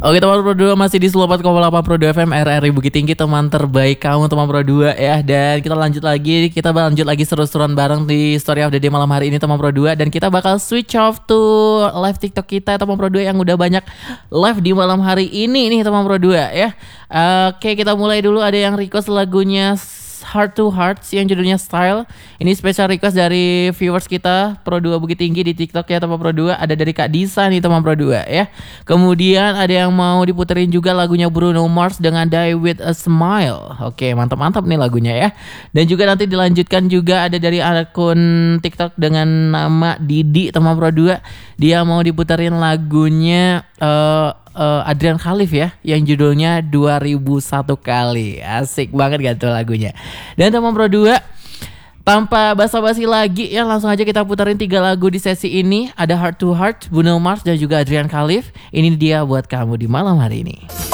Oke teman Pro 2 masih di 94,8 Pro 2 FM RRI Bukit Tinggi, teman terbaik kamu teman Pro 2 ya. Dan kita lanjut lagi seru-seruan bareng di Story of the Day malam hari ini teman Pro 2. Dan kita bakal switch off to live TikTok kita teman Pro 2 yang udah banyak live di malam hari ini nih teman Pro 2 ya. Oke kita mulai dulu, ada yang request lagunya Heart to Heart yang judulnya Style. Ini special request dari viewers kita Pro 2 Bukit Tinggi di TikTok ya teman Pro 2. Ada dari Kak Disa nih teman Pro 2 ya. Kemudian ada yang mau diputerin juga lagunya Bruno Mars dengan Die With A Smile. Oke mantap-mantap nih lagunya ya. Dan juga nanti dilanjutkan juga ada dari akun TikTok dengan nama Didi teman Pro 2. Dia mau diputerin lagunya Adrian Khalif ya, yang judulnya 2001 kali. Asik banget gak tuh lagunya. Dan teman Pro 2, tanpa basa-basi lagi ya, langsung aja kita puterin 3 lagu di sesi ini. Ada Heart to Heart, Bruno Mars dan juga Adrian Khalif. Ini dia buat kamu di malam hari ini.